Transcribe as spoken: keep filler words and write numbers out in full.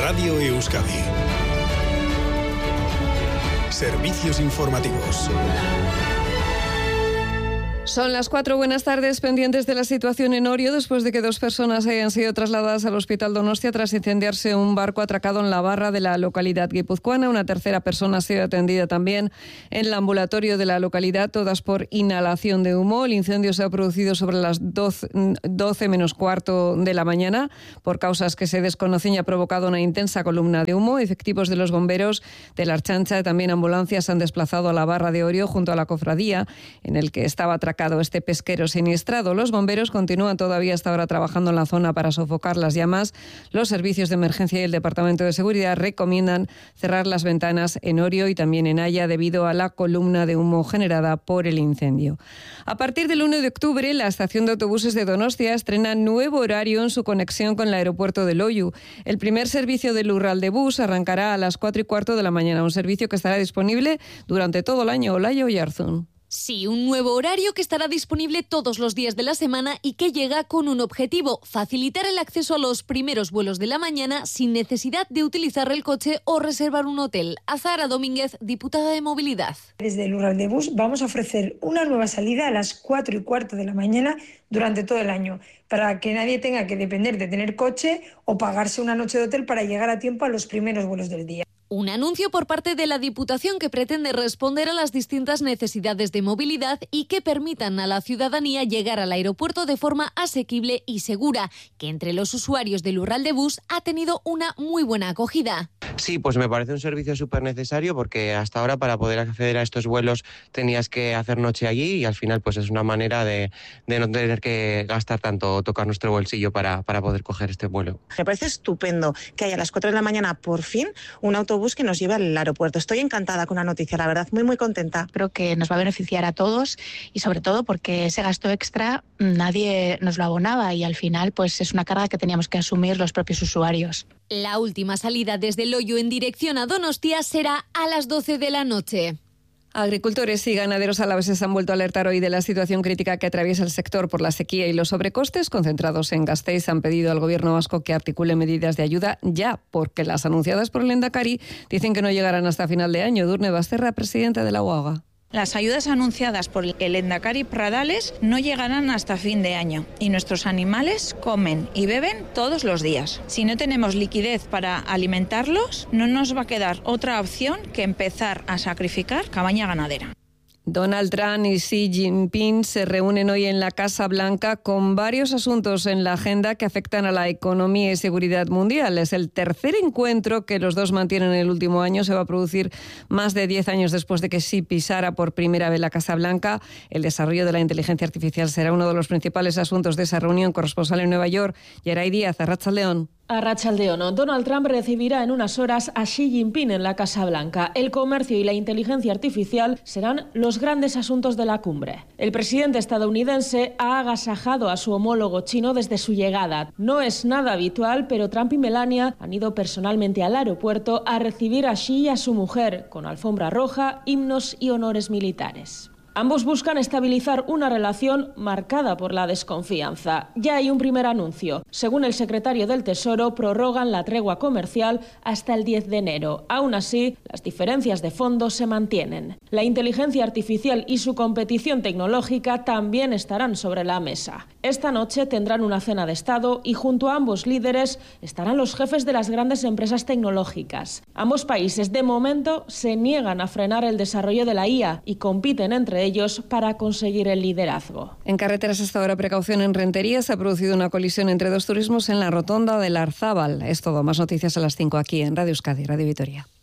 Radio Euskadi. Servicios informativos. Son las cuatro, buenas tardes, pendientes de la situación en Orio después de que dos personas hayan sido trasladadas al Hospital Donostia tras incendiarse un barco atracado en la barra de la localidad guipuzcoana. Una tercera persona ha sido atendida también en el ambulatorio de la localidad, todas por inhalación de humo. El incendio se ha producido sobre las doce menos cuarto de la mañana por causas que se desconocen y ha provocado una intensa columna de humo. Efectivos de los bomberos de la Archancha y también ambulancias han desplazado a la barra de Orio junto a la cofradía en el que estaba atracado este pesquero siniestrado. Los bomberos continúan todavía hasta ahora trabajando en la zona para sofocar las llamas. Los servicios de emergencia y el Departamento de Seguridad recomiendan cerrar las ventanas en Orio y también en Haya debido a la columna de humo generada por el incendio. A partir del uno de octubre, la estación de autobuses de Donostia estrena nuevo horario en su conexión con el aeropuerto de Loiu. El primer servicio del Lurraldebus arrancará a las cuatro y cuarto de la mañana, un servicio que estará disponible durante todo el año. Olaya Oyarzún. Sí, un nuevo horario que estará disponible todos los días de la semana y que llega con un objetivo: facilitar el acceso a los primeros vuelos de la mañana sin necesidad de utilizar el coche o reservar un hotel. Azahara Domínguez, diputada de Movilidad. Desde el Lurraldebus vamos a ofrecer una nueva salida a las cuatro y cuarto de la mañana durante todo el año, para que nadie tenga que depender de tener coche o pagarse una noche de hotel para llegar a tiempo a los primeros vuelos del día. Un anuncio por parte de la Diputación que pretende responder a las distintas necesidades de movilidad y que permitan a la ciudadanía llegar al aeropuerto de forma asequible y segura, que entre los usuarios del Lurraldebus ha tenido una muy buena acogida. Sí, pues me parece un servicio súper necesario porque hasta ahora para poder acceder a estos vuelos tenías que hacer noche allí y al final pues es una manera de, de no tener que gastar tanto o tocar nuestro bolsillo para, para poder coger este vuelo. Me parece estupendo que haya a las cuatro de la mañana por fin un autobús que nos lleve al aeropuerto. Estoy encantada con la noticia, la verdad, muy muy contenta. Creo que nos va a beneficiar a todos y sobre todo porque ese gasto extra nadie nos lo abonaba y al final pues es una carga que teníamos que asumir los propios usuarios. La última salida desde Loiu en dirección a Donostia será a las doce de la noche. Agricultores y ganaderos alaveses han vuelto a alertar hoy de la situación crítica que atraviesa el sector por la sequía y los sobrecostes. Concentrados en Gasteiz, han pedido al gobierno vasco que articule medidas de ayuda ya, porque las anunciadas por el Lehendakari dicen que no llegarán hasta final de año. Edurne Basterra, presidenta de la U A G A. Las ayudas anunciadas por el Lehendakari Pradales no llegarán hasta fin de año y nuestros animales comen y beben todos los días. Si no tenemos liquidez para alimentarlos, no nos va a quedar otra opción que empezar a sacrificar cabaña ganadera. Donald Trump y Xi Jinping se reúnen hoy en la Casa Blanca con varios asuntos en la agenda que afectan a la economía y seguridad mundial. Es el tercer encuentro que los dos mantienen en el último año. Se va a producir más de diez años después de que Xi pisara por primera vez la Casa Blanca. El desarrollo de la inteligencia artificial será uno de los principales asuntos de esa reunión. Corresponsal en Nueva York, Yeray Díaz, Arratsaldeon. Arratsaldeon. Donald Trump recibirá en unas horas a Xi Jinping en la Casa Blanca. El comercio y la inteligencia artificial serán los grandes asuntos de la cumbre. El presidente estadounidense ha agasajado a su homólogo chino desde su llegada. No es nada habitual, pero Trump y Melania han ido personalmente al aeropuerto a recibir a Xi y a su mujer, con alfombra roja, himnos y honores militares. Ambos buscan estabilizar una relación marcada por la desconfianza. Ya hay un primer anuncio. Según el secretario del Tesoro, prorrogan la tregua comercial hasta el diez de enero. Aún así, las diferencias de fondo se mantienen. La inteligencia artificial y su competición tecnológica también estarán sobre la mesa. Esta noche tendrán una cena de Estado y junto a ambos líderes estarán los jefes de las grandes empresas tecnológicas. Ambos países, de momento, se niegan a frenar el desarrollo de la I A y compiten entre ellos para conseguir el liderazgo. En carreteras hasta ahora, precaución en Rentería. Se ha producido una colisión entre dos turismos en la rotonda del Arzábal. Es todo. Más noticias a las cinco aquí en Radio Euskadi, Radio Vitoria.